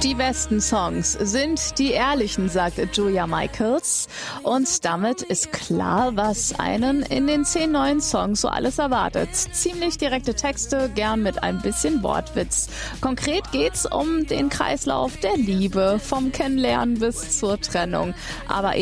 Die besten Songs sind die ehrlichen, sagt Julia Michaels. Und damit ist klar, was einen in den 10 neuen Songs so alles erwartet. Ziemlich direkte Texte, gern mit ein bisschen Wortwitz. Konkret geht's um den Kreislauf der Liebe, vom Kennenlernen bis zur Trennung. Aber